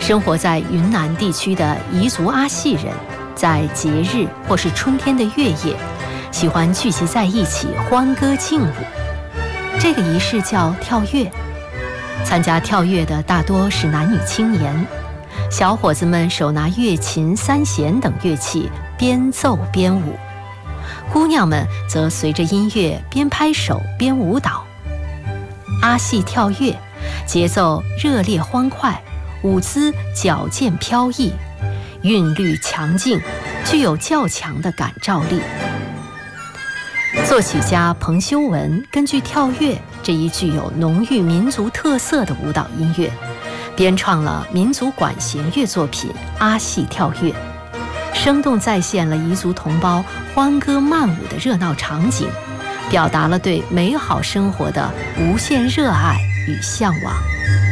生活在云南地区的彝族阿细人，在节日或是春天的月夜，喜欢聚集在一起欢歌劲舞。这个仪式叫跳跃。参加跳跃的大多是男女青年，小伙子们手拿乐琴、三弦等乐器，边奏边舞；姑娘们则随着音乐边拍手边舞蹈。阿细跳跃，节奏热烈欢快，舞姿矫健飘逸，韵律强劲，具有较强的感召力。作曲家彭修文根据跳跃这一具有浓郁民族特色的舞蹈音乐，编创了民族管弦乐作品《阿细跳跃》，生动再现了彝族同胞欢歌慢舞的热闹场景，表达了对美好生活的无限热爱与向往。